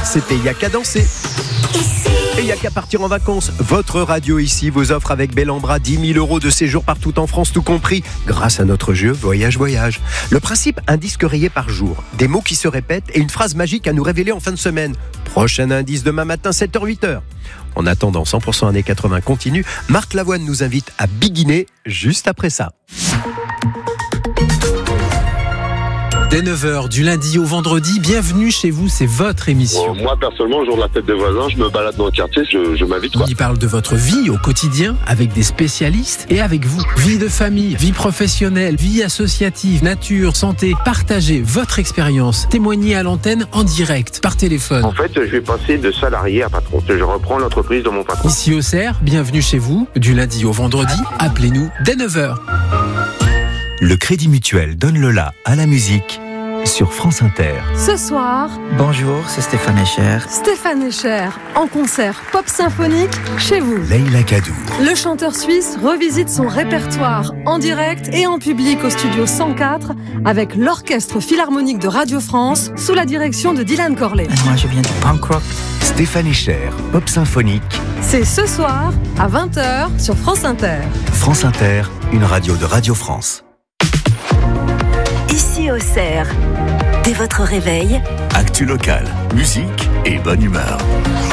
c'était Y a qu'à danser. Et y a qu'à partir en vacances. Votre radio ici vous offre avec bel en bras 10 000 € de séjour partout en France, tout compris, grâce à notre jeu Voyage Voyage. Le principe, un disque rayé par jour, des mots qui se répètent et une phrase magique à nous révéler en fin de semaine. Prochain indice demain matin, 7h-8h. En attendant 100% années 80 continue, Marc Lavoine nous invite à biguiner juste après ça. Dès 9h, du lundi au vendredi, bienvenue chez vous, c'est votre émission. Moi, personnellement, le jour de la fête des voisins, je me balade dans le quartier, je m'invite. On y parle de votre vie au quotidien, avec des spécialistes et avec vous. Vie de famille, vie professionnelle, vie associative, nature, santé. Partagez votre expérience, témoignez à l'antenne en direct, par téléphone. En fait, je vais passer de salarié à patron. Je reprends l'entreprise de mon patron. Ici au Cerf, bienvenue chez vous, du lundi au vendredi, appelez-nous dès 9h. Le Crédit Mutuel donne le la à la musique sur France Inter. Ce soir, bonjour, c'est Stéphane Escher. Stéphane Escher, en concert pop symphonique chez vous. Leïla Kaddour. Le chanteur suisse revisite son répertoire en direct et en public au studio 104 avec l'Orchestre Philharmonique de Radio France sous la direction de Dylan Corley. Moi, je viens de punk rock. Stéphane Escher, pop symphonique. C'est ce soir à 20h sur France Inter. France Inter, une radio de Radio France. Ici au Cerf, dès votre réveil, Actu local, musique et bonne humeur.